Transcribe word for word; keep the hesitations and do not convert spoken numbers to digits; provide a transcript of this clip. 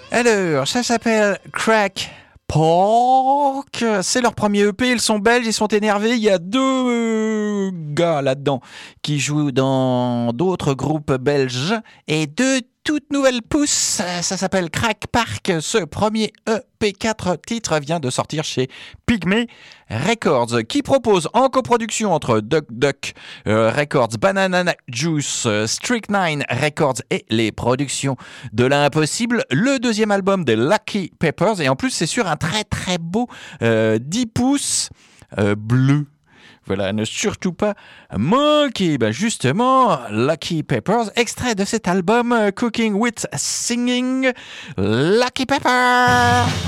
Alors, ça s'appelle Crack Pork. C'est leur premier E P, ils sont belges, ils sont énervés. Il y a deux gars là-dedans qui jouent dans d'autres groupes belges et deux toutes nouvelles pousses. Ça s'appelle Crack Park. Ce premier E P quatre titres vient de sortir chez Pygmy Records, qui propose en coproduction entre Duck Duck euh, Records, Banana Juice, euh, Strychnine Records et les productions de l'impossible, le deuxième album des Lucky Peppers. Et en plus, c'est sur un très très beau euh, dix pouces euh, bleu. Voilà, ne surtout pas manquer. Ben justement, Lucky Peppers, extrait de cet album Cooking with Singing, Lucky Peppers.